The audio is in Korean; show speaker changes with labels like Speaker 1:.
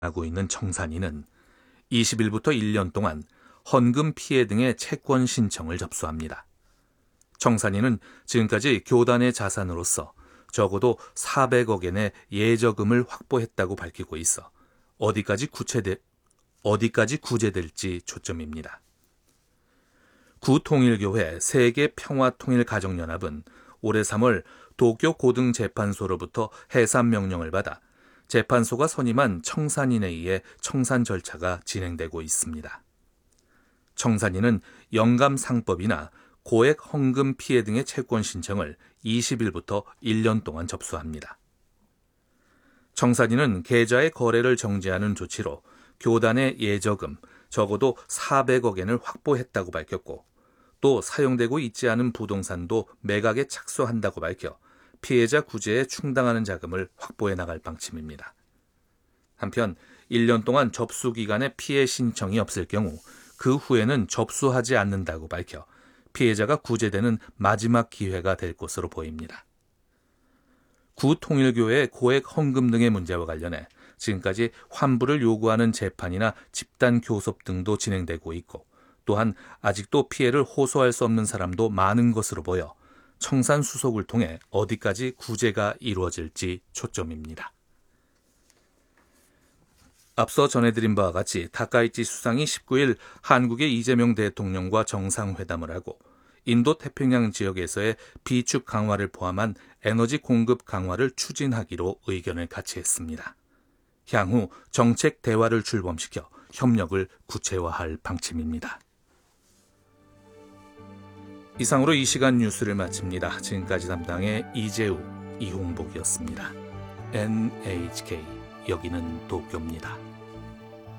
Speaker 1: 하고 있는 청산이는 20일부터 1년 동안 헌금 피해 등의 채권 신청을 접수합니다. 청산이는 지금까지 교단의 자산으로서 적어도 400억엔의 예저금을 확보했다고 밝히고 있어 어디까지 구제될지 초점입니다. 구통일교회 세계평화통일가정연합은 올해 3월 도쿄 고등재판소로부터 해산명령을 받아 재판소가 선임한 청산인에 의해 청산 절차가 진행되고 있습니다. 청산인은 영감상법이나 고액 헌금 피해 등의 채권 신청을 20일부터 1년 동안 접수합니다. 청산인은 계좌의 거래를 정지하는 조치로 교단의 예저금 적어도 400억엔을 확보했다고 밝혔고, 또 사용되고 있지 않은 부동산도 매각에 착수한다고 밝혀 피해자 구제에 충당하는 자금을 확보해 나갈 방침입니다. 한편 1년 동안 접수 기간에 피해 신청이 없을 경우 그 후에는 접수하지 않는다고 밝혀 피해자가 구제되는 마지막 기회가 될 것으로 보입니다. 구통일교회의 고액 헌금 등의 문제와 관련해 지금까지 환불을 요구하는 재판이나 집단 교섭 등도 진행되고 있고, 또한 아직도 피해를 호소할 수 없는 사람도 많은 것으로 보여 청산 수속을 통해 어디까지 구제가 이루어질지 초점입니다. 앞서 전해드린 바와 같이 다카이치 수상이 19일 한국의 이재명 대통령과 정상회담을 하고 인도 태평양 지역에서의 비축 강화를 포함한 에너지 공급 강화를 추진하기로 의견을 같이 했습니다. 향후 정책 대화를 출범시켜 협력을 구체화할 방침입니다. 이상으로 이 시간 뉴스를 마칩니다. 지금까지 담당의 이재우, 이홍복이었습니다. NHK, 여기는 도쿄입니다.